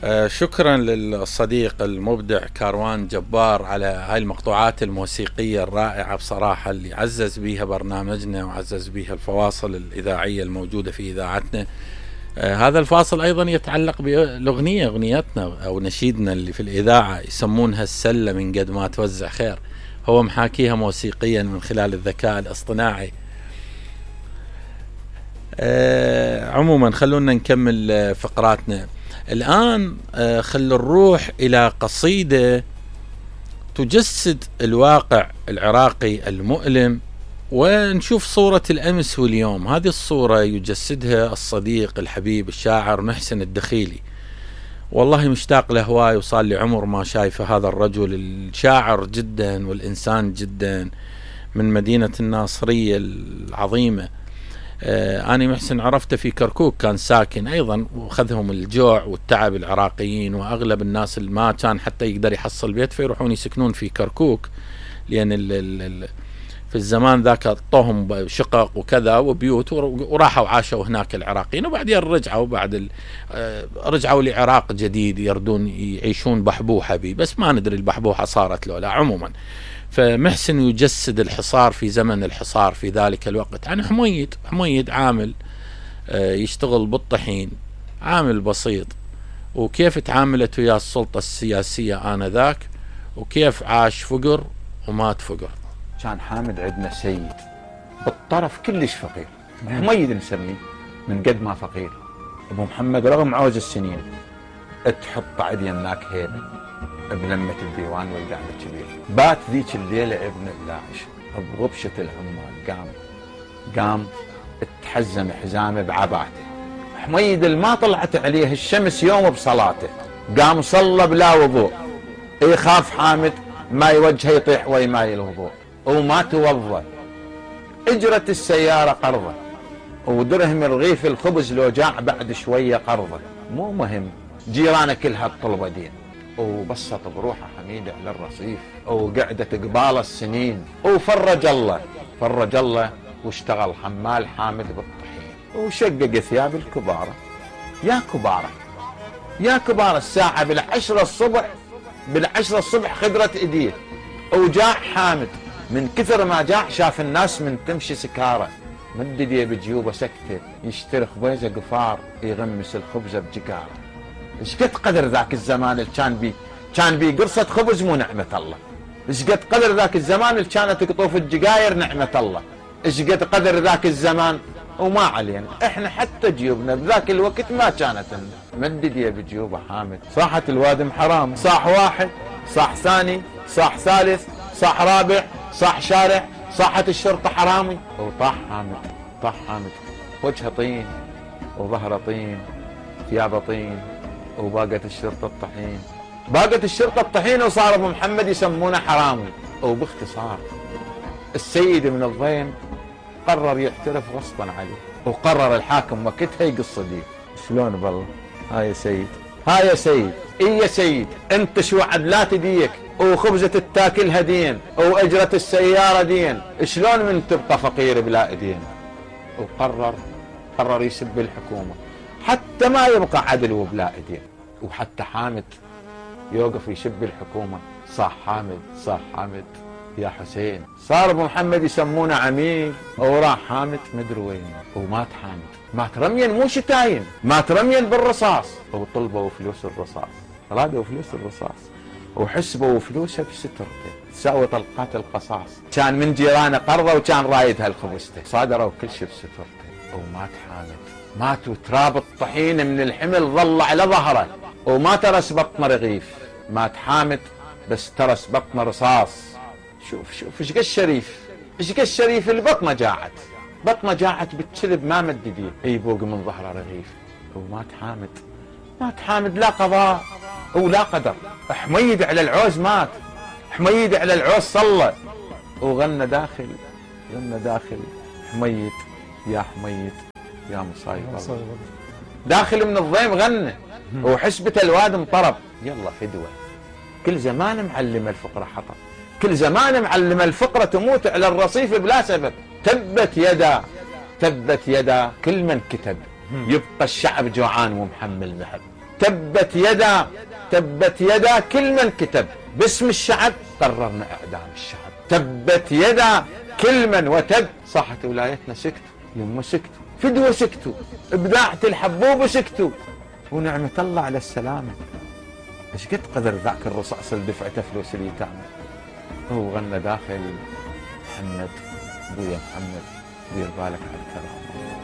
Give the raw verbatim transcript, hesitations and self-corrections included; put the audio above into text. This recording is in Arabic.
آه شكرا للصديق المبدع كاروان جبار على هاي المقطوعات الموسيقية الرائعة بصراحة، اللي عزز بيها برنامجنا وعزز بيها الفواصل الإذاعية الموجودة في إذاعتنا. آه هذا الفاصل أيضا يتعلق بالأغنية، أغنيتنا أو نشيدنا اللي في الإذاعة يسمونها السلة من قد ما توزع خير، هو محاكيها موسيقيا من خلال الذكاء الاصطناعي. آه عموما خلونا نكمل فقراتنا الآن. آه خل نروح إلى قصيدة تجسد الواقع العراقي المؤلم، ونشوف صورة الأمس واليوم. هذه الصورة يجسدها الصديق الحبيب الشاعر محسن الدخيلي. والله مشتاق له هواي، وصار لي عمر ما شايفه هذا الرجل الشاعر جدا والإنسان جدا من مدينة الناصرية العظيمة. آه أنا محسن عرفته في كركوك، كان ساكن أيضا، وخذهم الجوع والتعب العراقيين، وأغلب الناس اللي ما كان حتى يقدر يحصل بيت فيروحون يسكنون في كركوك، لأن ال ال ال في الزمان ذاك اعطوهم شقق وكذا وبيوت، وراحوا عاشوا هناك العراقيين، وبعدين رجعوا بعد آه رجعوا لعراق جديد يردون يعيشون بحبوحة بي، بس ما ندري البحبوحة صارت له لا. عموما فمحسن يجسد الحصار في زمن الحصار في ذلك الوقت عن حميد. حميد عامل يشتغل بالطحين، عامل بسيط، وكيف تعاملت ويا السلطة السياسية آنذاك، وكيف عاش فقر ومات فقر. كان حامد عندنا سيد بالطرف كلش فقير، حميد نسميه من قد ما فقير. ابو محمد رغم عوز السنين تحط عد يماك هيبه بلمة الديوان والقعدة الكبير. بات ذيك الليلة ابن الداعش بغبشة العمال، قام قام اتحزم حزامه بعباته. حميد ما طلعت عليه الشمس يوم بصلاته، قام صلى بلا وضوء، يخاف حامد ما يوجهه يطيح ويماي الوضوء، وما توضى. اجرت السيارة قرضة، ودرهم رغيف الخبز لو جاع بعد شوية قرضة. مو مهم، جيرانه كلها الطلبة دين. وبسط بروحه حميدة على الرصيف، وقعدت قبال السنين، وفرج الله فرج الله واشتغل حمال حامد بالطحين، وشقق ثياب الكبارة. يا كبارة يا كبارة، الساعة بالعشرة الصبح بالعشرة الصبح خدرت ايديه، وجاع حامد من كثر ما جاع شاف الناس من تمشي سكارة، مد ايديه بجيوبه سكته يشتري خبيزه قفار يغمس الخبزه بجكاره. ايش قد قدر ذاك الزمان اللي كان بي كان بي قرصه خبز مو نعمه الله. ايش قد قدر ذاك الزمان اللي كانت قطوف الجقاير نعمه الله. ايش قد قدر ذاك الزمان. وما علينا احنا حتى جيوبنا بذاك الوقت ما كانت مد ايديه بجيوبه حامد. صاحت الوادم حرام، صاح واحد، صاح ثاني، صاح ثالث، صاح رابع، صاح شارع، صاحت الشرطه حرامي. وطاح حامد طاح حامد، وجهه طين وظهره طين، ثيابه طين، وباقت الشرطه الطحين. باقت الشرطه الطحين، وصار ابو محمد يسمونه حرامي. وباختصار السيد من الضيم قرر يعترف غصبا عليه، وقرر الحاكم وقتها يقص ديه. شلون بالله؟ ها يا سيد، ها يا سيد، اي يا سيد، انت شو عدلات ديك وخبزة التاكلها دين واجرة السيارة دين، شلون من تبقى فقير بلا ايدين؟ وقرر قرر يسب الحكومة حتى ما يبقى عدل وبلا ايدين. وحتى حامد يوقف يسب الحكومة، صاح حامد صاح حامد يا حسين. صار ابو محمد يسمونه عميل، وراح حامد مدري وين، ومات حامد. مات رميا مو شتاين، مات رميا بالرصاص. وطلبوا فلوس الرصاص، رادوا فلوس الرصاص، وحسبوا فلوسها بسترته تساوي طلقات القصاص. كان من جيرانه قرضه وكان رايدها الخبزته، صادروا كل شيء بسترته. ومات حامد، مات وتراب الطحين من الحمل ظل على ظهره، وما ترس بطن رغيف. مات حامد بس ترس بطن رصاص. شوف شوف ايش قد شريف، ايش قد شريف اللي بطنه جاعت، بطنه جاعت بالكلب ما مد يديه يبوق من ظهره رغيف. ومات حامد، مات حامد لا قضاء ولا قدر. حميد على العوز مات، حميد على العوز صلى، وغنى داخل غنى داخل حميد يا حميد يا مصايب الله. داخل من الضيم غنى، وحسبة الواد انطرب. يلا فدوة، كل زمان معلمة الفقرة حطب، كل زمان معلمة الفقرة تموت على الرصيف بلا سبب. تبت يدا تبت يدا كل من كتب، يبقى الشعب جوعان ومحمل ذهب. تبت يدا تبت يدا كل من كتب باسم الشعب قررنا اعدام الشعب. تبت يدا كل من وتب. صاحت ولايتنا سكتوا، يمه سكتوا، فدوه سكتوا، ابداعة الحبوب سكتوا، ونعمة الله على السلامة. ايش قد قدر ذاك الرصاص اللي دفعته فلوس اليتامى. هو غنى داخل محمد ابويا محمد دير بالك على الكلام.